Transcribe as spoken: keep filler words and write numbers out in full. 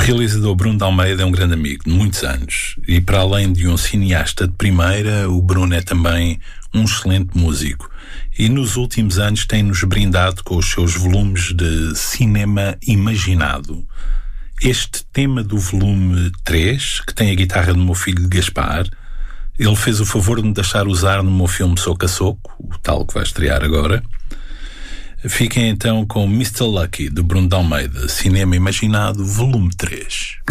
realizador Bruno de Almeida é um grande amigo de muitos anos e, para além de um cineasta de primeira, o Bruno é também um excelente músico e nos últimos anos tem-nos brindado com os seus volumes de cinema imaginado. Este tema do volume três, que tem a guitarra do meu filho Gaspar, ele fez o favor de me deixar usar no meu filme Soco a Soco, o tal que vai estrear agora. Fiquem então com mister Lucky, do Bruno de Almeida, Cinema Imaginado, volume três.